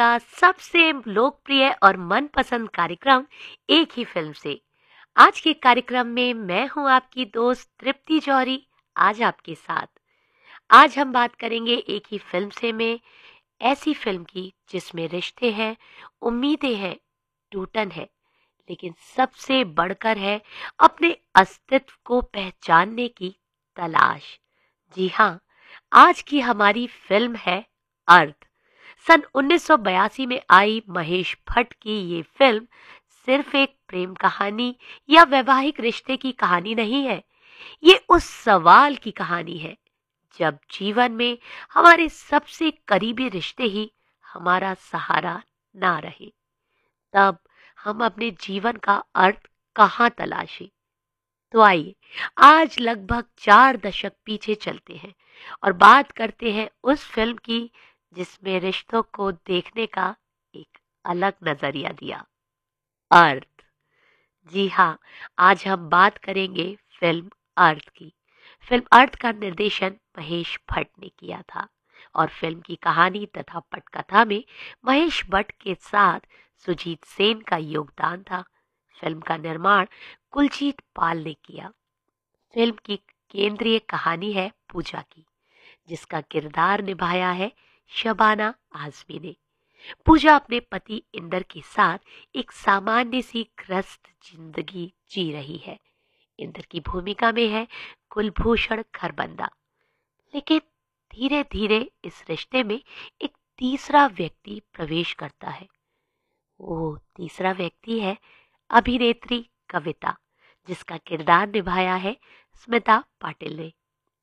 का सबसे लोकप्रिय और मनपसंद कार्यक्रम एक ही फिल्म से। आज के कार्यक्रम में मैं हूं आपकी दोस्त तृप्ति जौहरी, आज आपके साथ। आज हम बात करेंगे एक ही फिल्म से में ऐसी फिल्म की जिसमें रिश्ते हैं, उम्मीदें हैं, टूटन है, लेकिन सबसे बढ़कर है अपने अस्तित्व को पहचानने की तलाश। जी हाँ, आज की हमारी फिल्म है अर्थ। सन 1982 में आई महेश भट्ट की ये फिल्म सिर्फ एक प्रेम कहानी या वैवाहिक रिश्ते की कहानी नहीं है। ये उस सवाल की कहानी है, जब जीवन में हमारे सबसे करीबी रिश्ते ही हमारा सहारा ना रहे, तब हम अपने जीवन का अर्थ कहाँ तलाशें। तो आइए आज लगभग 4 दशक पीछे चलते हैं और बात करते हैं उस फिल्म की जिसमें रिश्तों को देखने का एक अलग नजरिया दिया, अर्थ। जी हाँ, आज हम बात करेंगे फिल्म अर्थ की। फिल्म अर्थ का निर्देशन महेश भट्ट ने किया था और फिल्म की कहानी तथा पटकथा में महेश भट्ट के साथ सुजीत सेन का योगदान था। फिल्म का निर्माण कुलजीत पाल ने किया। फिल्म की केंद्रीय कहानी है पूजा की, जिसका किरदार निभाया है शबाना आजमी ने। पूजा अपने पति इंदर के साथ एक सामान्य सी ग्रस्त जिंदगी जी रही है। इंदर की भूमिका में है कुलभूषण खरबंदा, लेकिन धीरे धीरे इस रिश्ते में एक तीसरा व्यक्ति प्रवेश करता है। वो तीसरा व्यक्ति है अभिनेत्री कविता, जिसका किरदार निभाया है स्मिता पाटिल ने।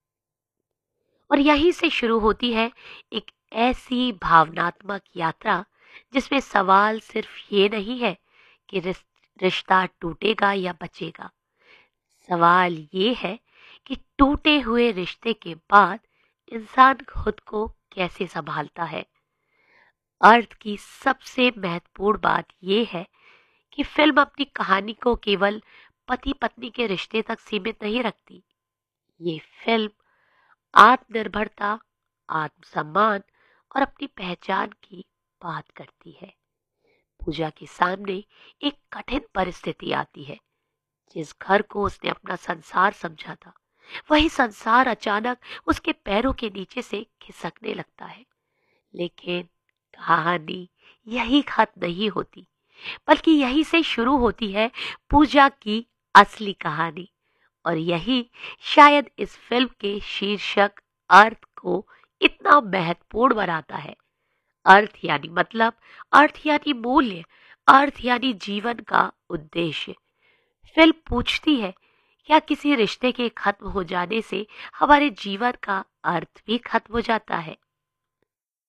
और यहीं से शुरू होती है एक ऐसी भावनात्मक यात्रा जिसमें सवाल सिर्फ ये नहीं है कि रिश्ता टूटेगा या बचेगा। सवाल ये है कि टूटे हुए रिश्ते के बाद इंसान खुद को कैसे संभालता है। अर्थ की सबसे महत्वपूर्ण बात यह है कि फिल्म अपनी कहानी को केवल पति पत्नी के रिश्ते तक सीमित नहीं रखती। ये फिल्म आत्मनिर्भरता, आत्मसम्मान और अपनी पहचान की बात करती है। पूजा के सामने एक कठिन परिस्थिति आती है। जिस घर को उसने अपना संसार समझा था, वही संसार अचानक उसके पैरों के नीचे से खिसकने लगता है। लेकिन कहानी यही खत्म नहीं होती, बल्कि यही से शुरू होती है पूजा की असली कहानी। और यही शायद इस फिल्म के शीर्षक अर्थ को इतना महत्वपूर्ण बनाता है। अर्थ यानी मतलब, अर्थ यानी मूल्य, अर्थ यानी जीवन का उद्देश्य। फिल्म पूछती है, क्या किसी रिश्ते के खत्म हो जाने से हमारे जीवन का अर्थ भी खत्म हो जाता है?